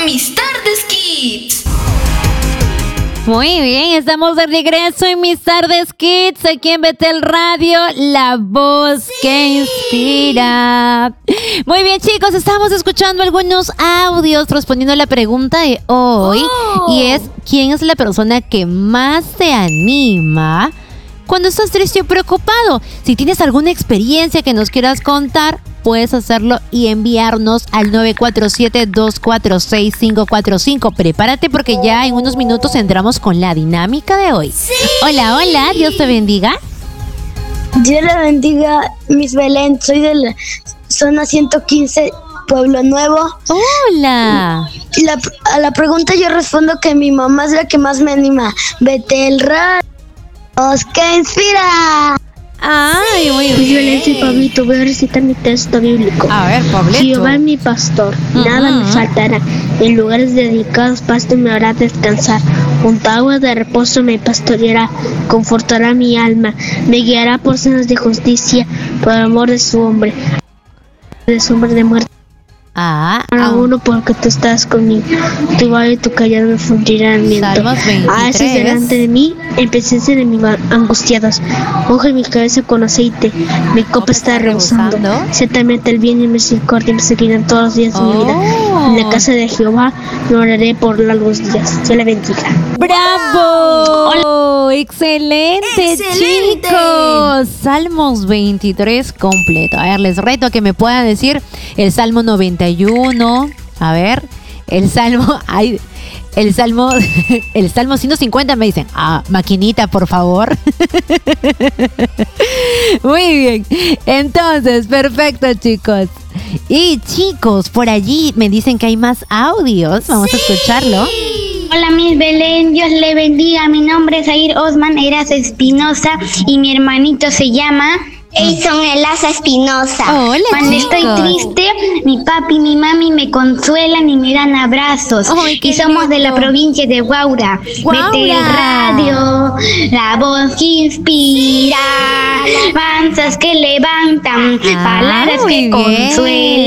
Mis Tardes Kids. Muy bien, estamos de regreso en Mis Tardes Kids, aquí en Betel Radio, la voz que inspira. Muy bien, chicos, estamos escuchando algunos audios respondiendo a la pregunta de hoy. Y es, ¿quién es la persona que más te anima cuando estás triste o preocupado? Si tienes alguna experiencia que nos quieras contar, puedes hacerlo y enviarnos al 947-246-545. Prepárate porque ya en unos minutos entramos con la dinámica de hoy. Sí. Hola, hola, Dios te bendiga. Dios le bendiga, Miss Belén. Soy de la zona 115, Pueblo Nuevo. Hola. A la pregunta yo respondo que mi mamá es la que más me anima. Betel Radio, voz que inspira. Ay, muy Miss Belén, soy bien. Pablito, voy a recitar mi texto bíblico. A ver, Pablito. Jehová es mi pastor, nada me faltará. En lugares dedicados pasto me hará descansar. Junto a agua de reposo me pastoreará, confortará mi alma, me guiará por sendas de justicia, por amor de su hombre, de su hombre de muerte. Para uno porque tú estás conmigo, tu vara y tu callado me fundirán aliento. Salmos 23. Haces delante de mí en presencia de mis angustiados. Unge mi cabeza con aceite, mi copa está rebosando. Ciertamente el bien y misericordia me seguirán todos los días de mi vida. En la casa de Jehová me oraré por largos días. Dios le bendiga. ¡Bravo! Hola. ¡Excelente, chicos! Salmos 23 completo. A ver, les reto a que me puedan decir el Salmo 91. A ver, el Salmo... el Salmo 150 me dicen, maquinita, por favor. Muy bien. Entonces, perfecto, chicos. Y chicos, por allí me dicen que hay más audios. Vamos a escucharlo. Hola, Miss Belén, Dios le bendiga. Mi nombre es Air Osman Eras Espinosa y mi hermanito se llama Eison Elaza Espinosa. Hola, Cuando chicos. estoy triste, mi papi y mi mami me consuelan y me dan abrazos. Ay, qué Y somos de la lindo. provincia de Huaura. Huaura. Betel Radio, la voz que inspira, alabanzas que levantan, palabras muy que bien. consuelan.